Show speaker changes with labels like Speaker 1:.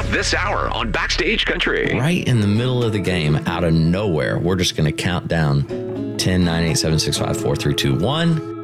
Speaker 1: this hour on Backstage Country.
Speaker 2: Right in the middle of the game, out of nowhere, we're just going to count down 10, 9, 8, 7, 6, 5, 4, 3, 2, 1.